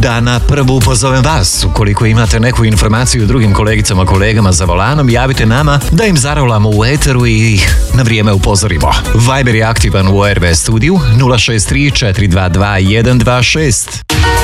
da na prvu pozovem vas. Ukoliko imate neku informaciju drugim kolegicama, kolegama za volanom, javite nama da im zarolamo u eteru i na vrijeme upozorimo. Viber je aktivan u ORV studiju 063 422 126.